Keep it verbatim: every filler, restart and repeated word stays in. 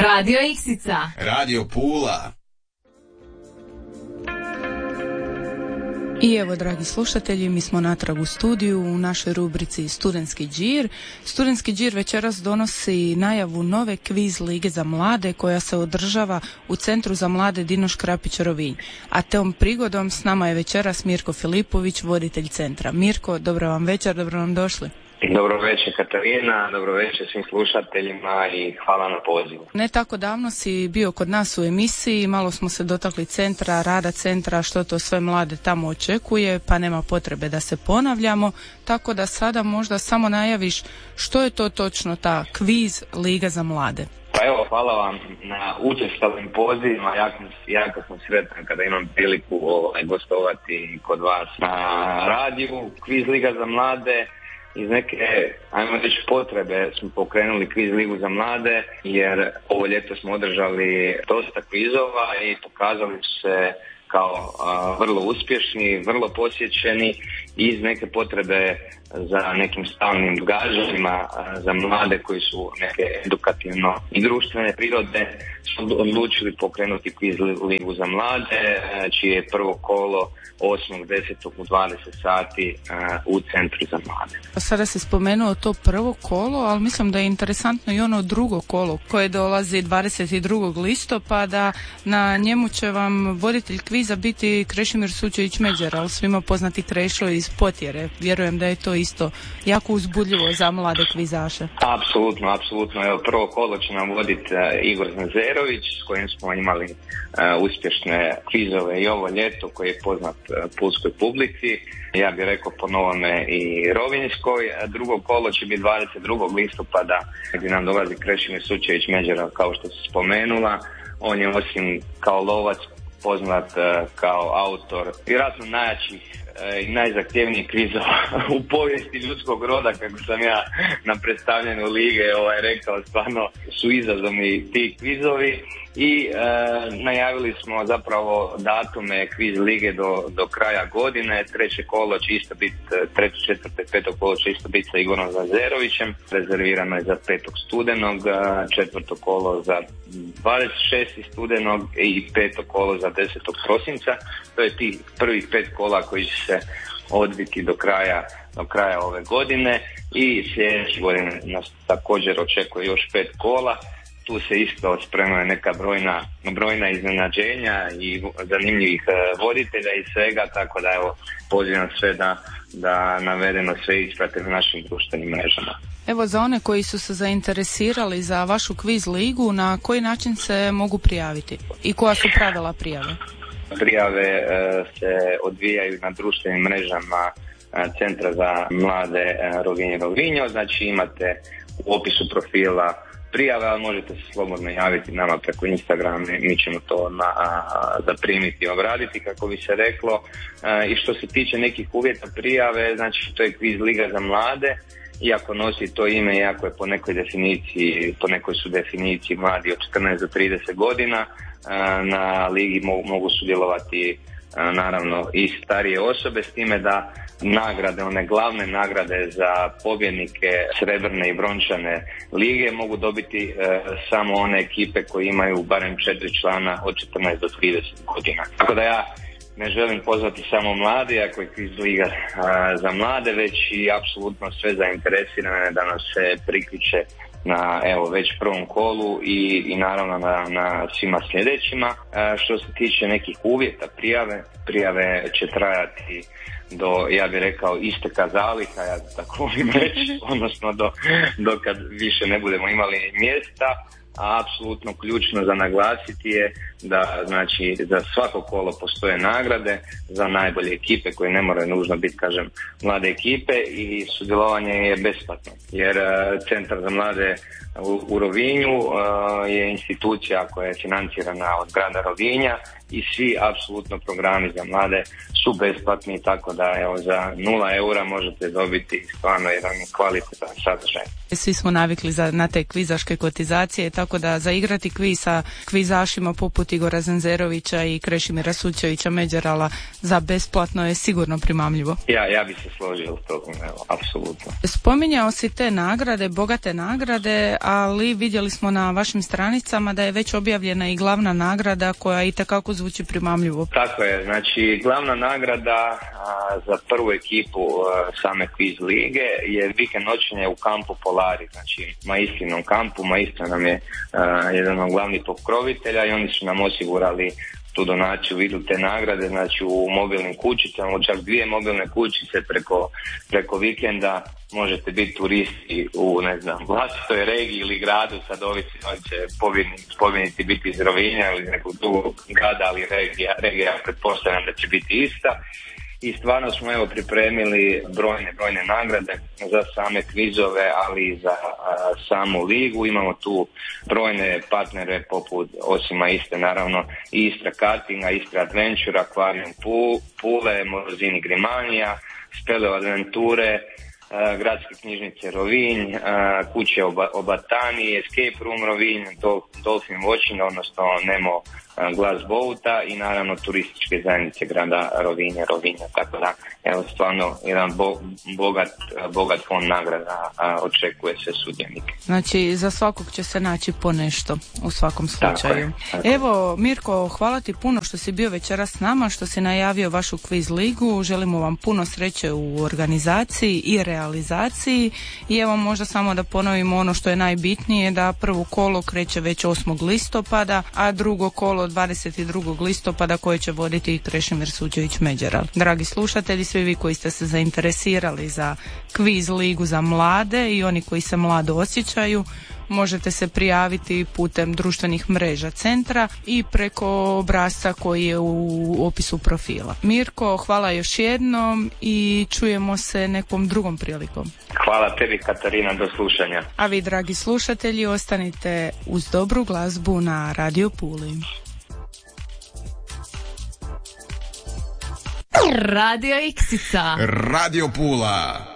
Radio Iksica. Radio Pula. I evo, dragi slušatelji, mi smo natrag u studiju u našoj rubrici Studentski džir. Studentski džir večeras donosi najavu nove kviz lige za mlade koja se održava u Centru za mlade Dino Škrapić Rovinj. A tom prigodom s nama je večeras Mirko Filipović, voditelj centra. Mirko, dobro vam večer, dobro vam došli. Dobro večer Katarina, dobro večer svim slušateljima i hvala na pozivu. Ne tako davno si bio kod nas u emisiji, malo smo se dotakli centra, rada centra, što to sve mlade tamo očekuje, pa nema potrebe da se ponavljamo, tako da sada možda samo najaviš što je to točno ta kviz Liga za mlade. Pa evo, hvala vam na učestalim pozivima, jako, jako sam sretan kada imam priliku ovaj, gostovati kod vas na radiju. Kviz Liga za mlade, iz neke, ajmo reći, potrebe smo pokrenuli kviz ligu za mlade, jer ovo ljeto smo održali dosta kvizova i pokazali su se kao a, vrlo uspješni, vrlo posjećeni, iz neke potrebe za nekim stalnim događanjima za mlade koji su neke edukativno i društvene prirode, smo odlučili pokrenuti kviz ligu za mlade, čije je prvo kolo osmog desetog u dvadeset sati u Centru za mlade. Sada se spomenuo to prvo kolo, ali mislim da je interesantno i ono drugo kolo koje dolazi dvadeset drugog listopada. Na njemu će vam voditelj kviza biti Krešimir Sučević-Međer, ali svima poznati Krešo iz Potjere. Vjerujem da je to isto jako uzbudljivo za mlade kvizaše. Apsolutno, apsolutno. Evo, prvo kolo će nam voditi uh, Igor Znazerović, s kojim smo imali uh, uspješne kvizove i ovo ljeto, koji je poznat uh, pulskoj publici. Ja bih rekao po novome i rovinjskoj. Drugo kolo će biti dvadeset drugog listopada, gdje nam dolazi Krešimir Sučević-Međer, kao što se spomenula. On je osim kao lovac poznat uh, kao autor vjerojatno najjačih i najzahtjevnijih kvizova u povijesti ljudskog roda, kako sam ja na predstavljanju lige ovaj, rekao, stvarno su izazovni ti kvizovi i e, najavili smo zapravo datume kviz lige do, do kraja godine. Treće kolo će isto biti, treće, četvrte, peto kolo će isto biti sa Igorom Zazerovićem, rezervirano je za petog studenog, četvrto kolo za dvadeset šestog studenog i peto kolo za desetog prosinca. To je tih prvih pet kola koji će se odviti do kraja, do kraja ove godine i sljedeće godine nas također očekuje još pet kola. Tu se isto spremaju neka brojna, brojna iznenađenja i zanimljivih voditelja i svega, tako da evo pozivam sve da, da navedeno sve isprate na našim društvenim mrežama. Evo, za one koji su se zainteresirali za vašu kviz ligu, na koji način se mogu prijaviti i koja su pravila prijave? Prijave e, se odvijaju na društvenim mrežama e, Centra za mlade e, Rovinj Rovinjo, znači imate u opisu profila prijave, ali možete se slobodno javiti nama preko Instagrama, mi ćemo to na, a, zaprimiti i obraditi, kako bi se reklo. E, I što se tiče nekih uvjeta prijave, znači to je kviz Liga za mlade, iako nosi to ime, iako je po nekoj definiciji, po nekoj su definiciji mladi od četrnaest do trideset godina, na ligi mogu, mogu sudjelovati naravno i starije osobe, s time da nagrade, one glavne nagrade za pobjednike srebrne i brončane lige mogu dobiti e, samo one ekipe koje imaju barem četiri člana od četrnaest do trideset godina. Tako da ja ne želim pozvati samo mlade, ako je kviz liga a, za mlade, već i apsolutno sve zainteresirane da nas se priključe na evo već prvom kolu i, i naravno na, na svima sljedećima. A, što se tiče nekih uvjeta prijave, prijave će trajati do, ja bih rekao, isteka zaliha, ja tako volim reći, odnosno do, do kad više ne budemo imali mjesta. A apsolutno ključno za naglasiti je da, znači, za svako kolo postoje nagrade za najbolje ekipe koje ne moraju nužno biti, kažem, mlade ekipe, i sudjelovanje je besplatno, jer uh, Centar za mlade u, u Rovinju uh, je institucija koja je financirana od grada Rovinja i svi apsolutno programi za mlade su besplatni, tako da evo za nula eura možete dobiti stvarno jedan kvalitetan sadržaj. Svi smo navikli za, na te kvizaške kotizacije, tako tako da zaigrati kviz sa kvizašima poput Igora Zenzerovića i Krešimira Sučevića Međerala za besplatno je sigurno primamljivo. Ja, ja bi se složio u toga, evo, apsolutno. Spominjao si te nagrade, bogate nagrade, ali vidjeli smo na vašim stranicama da je već objavljena i glavna nagrada koja itekako zvuči primamljivo. Tako je, znači glavna nagrada a, za prvu ekipu a, same kviz lige je vikend noćenje u kampu Polari, znači Maistrinom kampu. Maistra nam je a, jedan od glavnih pokrovitelja i oni su nam osigurali tu donaciju u vidu te nagrade, znači u mobilnim kućicama, čak dvije mobilne kućice preko, preko vikenda možete biti turisti u, ne znam, vlastitoj regiji ili gradu, sad ovisi, on će pobjednici biti iz Rovinja ili nekog drugog grada, ali regija, regija pretpostavljam da će biti ista. I stvarno smo evo pripremili brojne, brojne nagrade za same kvizove, ali i za a, samu ligu. Imamo tu brojne partnere poput, osim Istre, naravno, Istra Kartinga, Istra Adventure, Aquarium Pule, Morozini Grimanija, Speleo Adventure, a, Gradske knjižnice Rovinj, a, Kuće Obatani, Escape Room Rovinj, Dolphin Watching, odnosno Nemo Glass Boata i naravno turističke zajednice grada Rovinja, Rovinja, tako da evo stvarno jedan bo, bogat, bogat fond nagrada a, očekuje se sudionike. Znači za svakog će se naći po nešto u svakom slučaju. Tako je, tako. Evo Mirko, hvala ti puno što si bio večeras s nama, što si najavio vašu kviz ligu, želimo vam puno sreće u organizaciji i realizaciji i evo možda samo da ponovimo ono što je najbitnije, da prvo kolo kreće već osmog listopada, a drugo kolo dvadeset drugog listopada koje će voditi Krešimir Sučević Međeral. Dragi slušatelji, svi vi koji ste se zainteresirali za kviz ligu za mlade i oni koji se mlado osjećaju, možete se prijaviti putem društvenih mreža centra i preko obrasca koji je u opisu profila. Mirko, hvala još jednom i čujemo se nekom drugom prilikom. Hvala tebi, Katarina, do slušanja. A vi, dragi slušatelji, ostanite uz dobru glazbu na Radio Puli. Radio Iksica. Radio Pula.